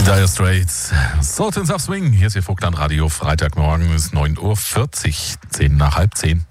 Dire Straits, Sultans of Swing. Hier ist Ihr Vogtland-Radio. Freitagmorgen ist 9.40 Uhr, 10 nach halb 10.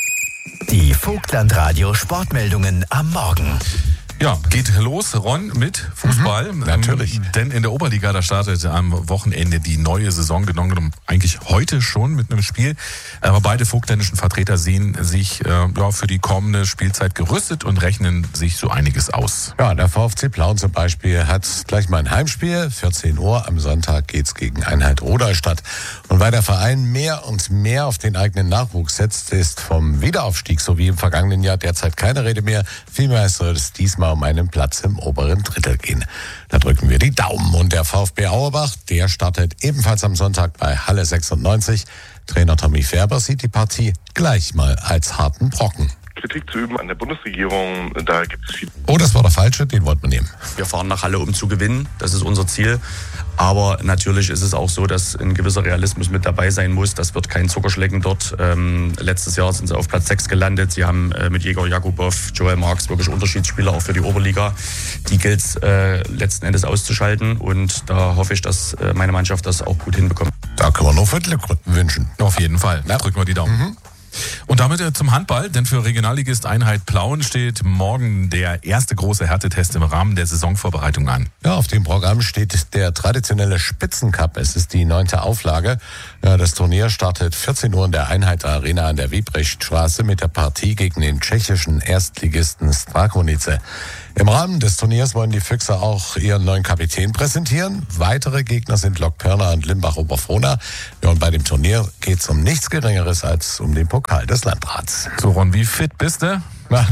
Die Vogtland-Radio Sportmeldungen am Morgen. Ja, geht los, Ron, mit Fußball. Natürlich. Denn in der Oberliga, da startet am Wochenende die neue Saison, genau genommen eigentlich heute schon mit einem Spiel. Aber beide vogtländischen Vertreter sehen sich für die kommende Spielzeit gerüstet und rechnen sich so einiges aus. Ja, der VfC Plauen zum Beispiel hat gleich mal ein Heimspiel. 14 Uhr am Sonntag geht's gegen Einheit Rudolstadt. Und weil der Verein mehr und mehr auf den eigenen Nachwuchs setzt, ist vom Wiederaufstieg, so wie im vergangenen Jahr, derzeit keine Rede mehr. Vielmehr soll es diesmal um einen Platz im oberen Drittel gehen. Da drücken wir die Daumen. Und der VfB Auerbach, der startet ebenfalls am Sonntag bei Halle 96. Trainer Tommy Färber sieht die Partie gleich mal als harten Brocken. Kritik zu üben an der Bundesregierung, da gibt es viel. Oh, das war der falsche, den wollten wir nehmen. Wir fahren nach Halle, um zu gewinnen. Das ist unser Ziel. Aber natürlich ist es auch so, dass ein gewisser Realismus mit dabei sein muss. Das wird kein Zuckerschlecken dort. Letztes Jahr sind sie auf Platz 6 gelandet. Sie haben mit Jäger Jakubow, Joel Marks wirklich Unterschiedsspieler auch für die Oberliga. Die gilt es letzten Endes auszuschalten. Und da hoffe ich, dass meine Mannschaft das auch gut hinbekommt. Da können wir nur viel Glück wünschen. Auf jeden Fall. Ja. Drücken wir die Daumen. Und damit zum Handball, denn für Regionalligist Einheit Plauen steht morgen der erste große Härtetest im Rahmen der Saisonvorbereitung an. Ja, auf dem Programm steht der traditionelle Spitzencup. Es ist die 9. Auflage. Ja, das Turnier startet 14 Uhr in der Einheit Arena an der Wiebrechtstraße mit der Partie gegen den tschechischen Erstligisten Strakonice. Im Rahmen des Turniers wollen die Füchse auch ihren neuen Kapitän präsentieren. Weitere Gegner sind Lok Pirna und Limbach-Oberfrohna. Ja, und bei dem Turnier geht es um nichts Geringeres als um den Pokal des Landrats. So, Ron, wie fit bist du?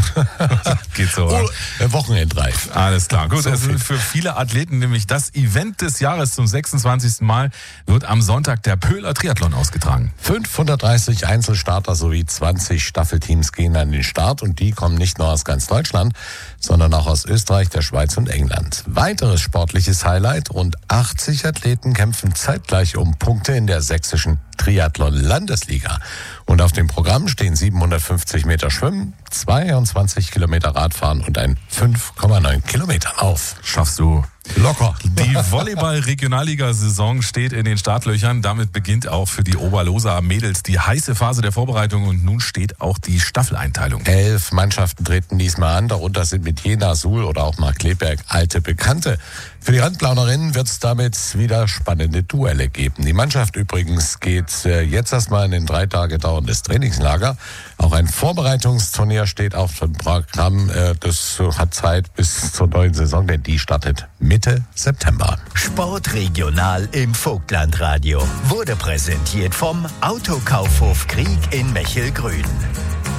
Geht so. Wochenendreif. Alles klar. Gut, So es ist für viele Athleten nämlich das Event des Jahres zum 26. Mal wird am Sonntag der Pöhler Triathlon ausgetragen. 530 Einzelstarter sowie 20 Staffelteams gehen an den Start und die kommen nicht nur aus ganz Deutschland, sondern auch aus Österreich, der Schweiz und England. Weiteres sportliches Highlight, rund 80 Athleten kämpfen zeitgleich um Punkte in der sächsischen Triathlon-Landesliga. Und auf dem Programm stehen 750 Meter Schwimmen, 22 Kilometer Radfahren und ein 5,9 Kilometer Lauf. Schaffst du Locker. Die Volleyball-Regionalliga-Saison steht in den Startlöchern. Damit beginnt auch für die Oberloser Mädels die heiße Phase der Vorbereitung und nun steht auch die Staffeleinteilung. 11 Mannschaften treten diesmal an, darunter sind mit Jena, Suhl oder auch Markkleeberg alte Bekannte. Für die Randplaunerinnen wird es damit wieder spannende Duelle geben. Die Mannschaft übrigens geht jetzt erstmal in ein 3 Tage dauerndes Trainingslager. Auch ein Vorbereitungsturnier steht auf dem Programm. Das hat Zeit bis zur neuen Saison, denn die startet Mitte September. Sportregional im Vogtlandradio wurde präsentiert vom Autokaufhof Krieg in Mechelgrün.